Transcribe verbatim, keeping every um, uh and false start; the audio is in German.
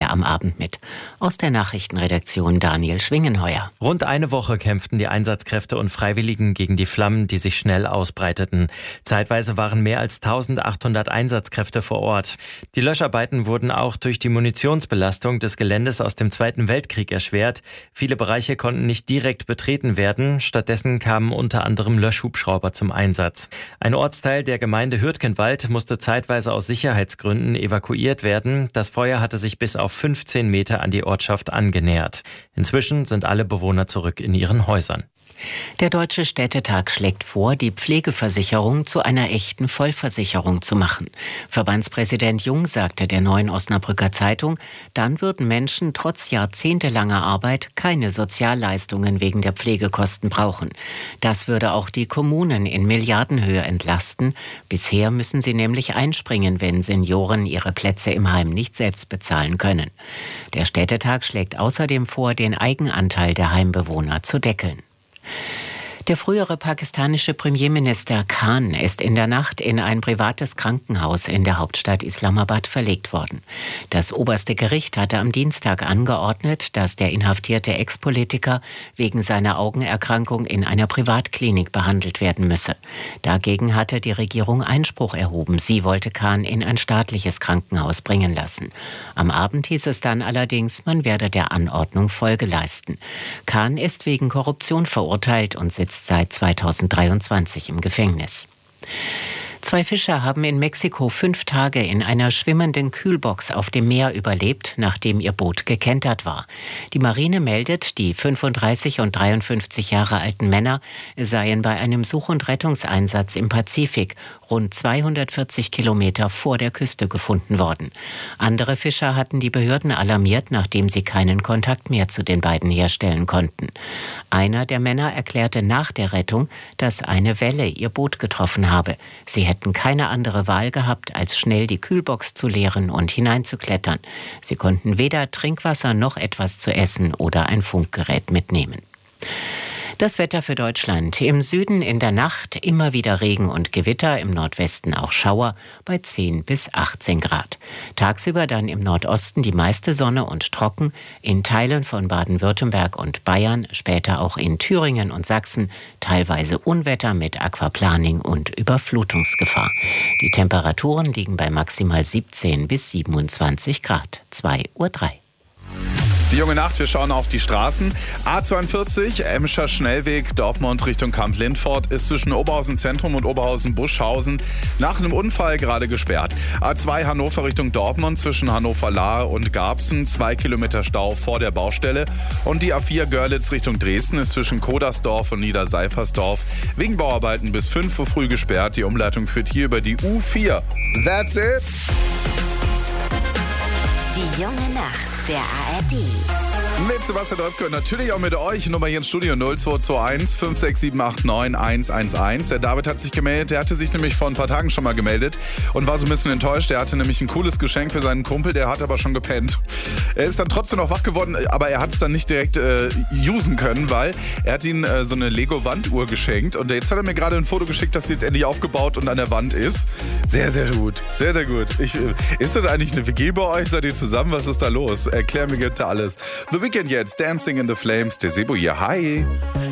heute am Abend mit. Aus der Nachrichtenredaktion Daniel Schwingenheuer. Rund eine Woche kämpften die Einsatzkräfte und Freiwilligen gegen die Flammen, die sich schnell ausbreiteten. Zeitweise waren mehr als eintausendachthundert Einsatzkräfte vor Ort. Die Löscharbeiten wurden auch durch die Munitionsbelastung des Geländes aus dem Zweiten Weltkrieg erschwert. Viele Bereiche konnten nicht direkt betreten werden. Stattdessen kamen unter anderem Löschhubschrauber zum Einsatz. Ein Ortsteil der Gemeinde Hürtgenwald musste zeitweise aus Sicherheitsgründen evakuiert werden. Das Feuer hatte sich bis auf fünfzehn Meter an die Ortschaft angenähert. Inzwischen sind alle Bewohner zurück in ihren Häusern. Der Deutsche Städtetag schlägt vor, die Pflegeversicherung zu einer echten Vollversicherung zu machen. Verbandspräsident Jung sagte der Neuen Osnabrücker Zeitung, dann würden Menschen trotz jahrzehntelanger Arbeit keine Sozialleistungen wegen der Pflegekosten brauchen. Das würde auch die Kommunen in Milliardenhöhe entlasten. Bisher müssen sie nämlich einspringen, wenn Senioren ihre Plätze im Heim nicht selbst bezahlen können. Der Städtetag schlägt außerdem vor, den Eigenanteil der Heimbewohner zu deckeln. Der frühere pakistanische Premierminister Khan ist in der Nacht in ein privates Krankenhaus in der Hauptstadt Islamabad verlegt worden. Das oberste Gericht hatte am Dienstag angeordnet, dass der inhaftierte Ex-Politiker wegen seiner Augenerkrankung in einer Privatklinik behandelt werden müsse. Dagegen hatte die Regierung Einspruch erhoben. Sie wollte Khan in ein staatliches Krankenhaus bringen lassen. Am Abend hieß es dann allerdings, man werde der Anordnung Folge leisten. Khan ist wegen Korruption verurteilt und sitzt seit zweitausenddreiundzwanzig im Gefängnis. Zwei Fischer haben in Mexiko fünf Tage in einer schwimmenden Kühlbox auf dem Meer überlebt, nachdem ihr Boot gekentert war. Die Marine meldet, die fünfunddreißig und dreiundfünfzig Jahre alten Männer seien bei einem Such- und Rettungseinsatz im Pazifik rund zweihundertvierzig Kilometer vor der Küste gefunden worden. Andere Fischer hatten die Behörden alarmiert, nachdem sie keinen Kontakt mehr zu den beiden herstellen konnten. Einer der Männer erklärte nach der Rettung, dass eine Welle ihr Boot getroffen habe. Sie hätten keine andere Wahl gehabt, als schnell die Kühlbox zu leeren und hineinzuklettern. Sie konnten weder Trinkwasser noch etwas zu essen oder ein Funkgerät mitnehmen. Das Wetter für Deutschland. Im Süden in der Nacht immer wieder Regen und Gewitter, im Nordwesten auch Schauer bei zehn bis achtzehn Grad. Tagsüber dann im Nordosten die meiste Sonne und trocken, in Teilen von Baden-Württemberg und Bayern, später auch in Thüringen und Sachsen, teilweise Unwetter mit Aquaplaning und Überflutungsgefahr. Die Temperaturen liegen bei maximal siebzehn bis siebenundzwanzig Grad. zwei Uhr drei. Die junge Nacht, wir schauen auf die Straßen. A zweiundvierzig, Emscher Schnellweg, Dortmund Richtung Kamp-Lindfort ist zwischen Oberhausen Zentrum und Oberhausen Buschhausen nach einem Unfall gerade gesperrt. A zwei Hannover Richtung Dortmund zwischen Hannover-Lahe und Garbsen, zwei Kilometer Stau vor der Baustelle. Und die A vier Görlitz Richtung Dresden ist zwischen Kodersdorf und Niederseifersdorf wegen Bauarbeiten bis fünf Uhr früh gesperrt. Die Umleitung führt hier über die U vier. That's it! Die junge Nacht der A R D. Mit Sebastian Röpke und natürlich auch mit euch. Nummer hier ins Studio null zwei zwei eins fünf sechs sieben acht neun eins eins eins. Der David hat sich gemeldet. Der hatte sich nämlich vor ein paar Tagen schon mal gemeldet und war so ein bisschen enttäuscht. Der hatte nämlich ein cooles Geschenk für seinen Kumpel. Der hat aber schon gepennt. Er ist dann trotzdem noch wach geworden, aber er hat es dann nicht direkt äh, usen können, weil er hat ihm äh, so eine Lego-Wanduhr geschenkt. Und jetzt hat er mir gerade ein Foto geschickt, dass sie jetzt endlich aufgebaut und an der Wand ist. Sehr, sehr gut. Sehr, sehr gut. Ich, äh, ist das eigentlich eine W G bei euch? Seid ihr zusammen? Was ist da los? Erklär mir bitte alles. The Weekend jetzt, Dancing in the Flames, der Sebo hier. Hi!